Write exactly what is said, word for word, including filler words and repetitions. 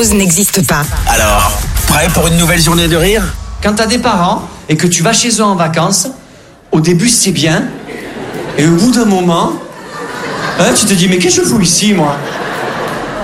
n'existe pas. Alors, prêt pour une nouvelle journée de rire? Quand t'as des parents et que tu vas chez eux en vacances, au début c'est bien, et au bout d'un moment, hein, tu te dis mais qu'est-ce que je fous ici moi?